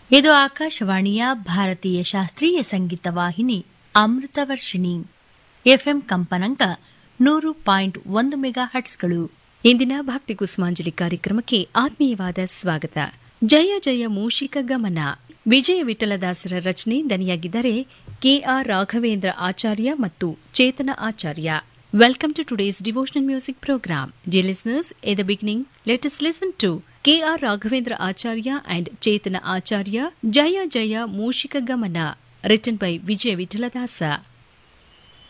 ಇದು ಆಕಾಶವಾಣಿಯ ಭಾರತೀಯ ಶಾಸ್ತ್ರೀಯ ಸಂಗೀತ ವಾಹಿನಿ ಅಮೃತವರ್ಷಿಣಿ. ಎಫ್ಎಂ ಕಂಪನಾಂಕ 100.1 ಮೆಗಾ ಹರ್ಟ್ಸ್ಗಳು. ಇಂದಿನ ಭಕ್ತಿ ಕುಸುಮಾಂಜಲಿ ಕಾರ್ಯಕ್ರಮಕ್ಕೆ ಆತ್ಮೀಯವಾದ ಸ್ವಾಗತ. ಜಯ ಜಯ ಮೂಷಿಕ ಗಮನ, ವಿಜಯ ವಿಠಲದಾಸರ ರಚನೆ. ದನಿಯಾಗಿದ್ದಾರೆ ಕೆಆರ್ ರಾಘವೇಂದ್ರ ಆಚಾರ್ಯ ಮತ್ತು ಚೇತನ ಆಚಾರ್ಯ. Welcome to today's devotional music program. Dear listeners, at the beginning, let us listen to K.R. Raghavendra Acharya and Chetana Acharya, Jaya Jaya Mooshika Gamana, written by Vijay Vithaladasa.